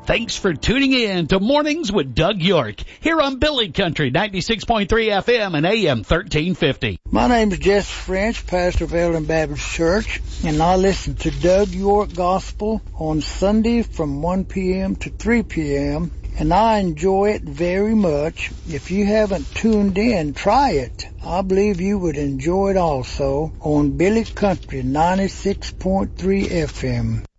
Thanks for tuning in to Mornings with Doug York here on Billy Country 96.3 FM and AM 1350. My name is Jess French, pastor of Ellen Baptist Church, and I listen to Doug York Gospel on Sunday from 1 p.m. to 3 p.m., and I enjoy it very much. If you haven't tuned in, try it. I believe you would enjoy it also on Billy Country 96.3 FM.